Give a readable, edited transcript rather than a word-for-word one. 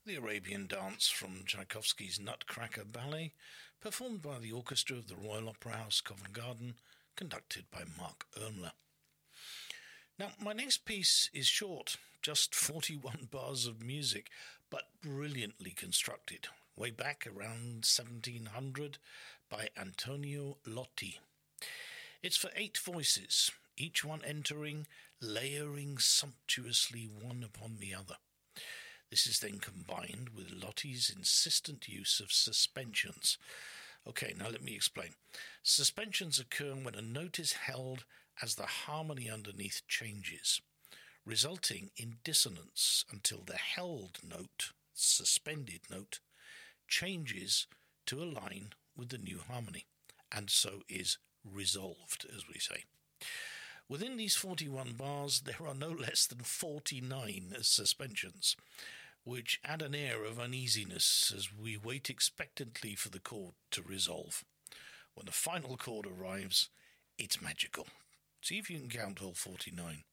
The Arabian Dance from Tchaikovsky's Nutcracker Ballet, performed by the orchestra of the Royal Opera House, Covent Garden, conducted by Mark Ermler. Now, my next piece is short, just 41 bars of music, but brilliantly constructed, way back around 1700 by Antonio Lotti. It's for 8 voices, each one entering, layering sumptuously one upon the other. This is then combined with Lotti's insistent use of suspensions. Okay, now let me explain. Suspensions occur when a note is held as the harmony underneath changes, resulting in dissonance until the held note, suspended note, changes to align with the new harmony, and so is resolved, as we say. Within these 41 bars, there are no less than 49 suspensions, which add an air of uneasiness as we wait expectantly for the chord to resolve. When the final chord arrives, it's magical. See if you can count all 49.